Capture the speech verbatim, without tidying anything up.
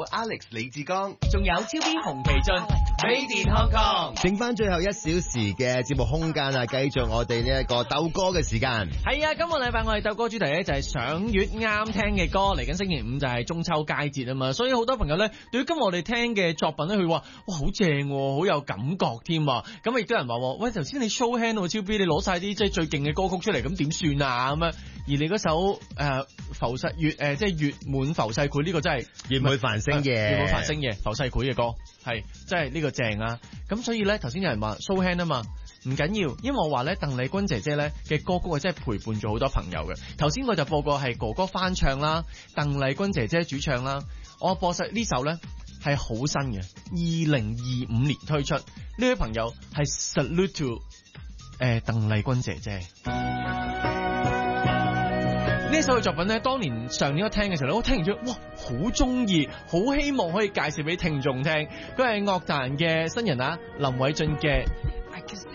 Alex 李志剛， 仲有超 B 洪其俊 Made in Hong Kong。 剩翻最後一小時嘅節目空間啊，繼續我哋呢一個鬥歌嘅時間。 係啊，今個禮拜我哋鬥歌主題咧就係賞月啱聽嘅歌，嚟緊星期五就係中秋佳節啊嘛，所以好多朋友咧對於今日我哋聽嘅作品咧，佢話哇好正，好有感覺添啊！咁亦都有人話喂，頭先你 show hand 喎超 B，你攞晒啲即係最勁嘅歌曲出嚟，咁點算啊？咁樣，而你嗰首誒、呃、浮世月誒、呃、即係月滿浮世繪呢個真係月滿繁星夜， 月滿繁星夜浮世繪嘅歌係真係呢個正啊！咁所以咧頭先有人話 show hand 啊嘛。唔緊要，因為我話咧鄧麗君姐姐咧嘅歌曲係真係陪伴咗好多朋友嘅。頭先我就播過係哥哥翻唱啦，鄧麗君姐姐主唱啦。我播實呢首咧係好新嘅，二零二五年推出。呢位朋友係 salute to 誒鄧麗君姐姐。呢首嘅作品咧，當年上年我聽嘅時候咧，我聽完咗，哇，好中意，好希望可以介紹俾聽眾聽。佢係樂壇嘅新人啊，林偉俊嘅。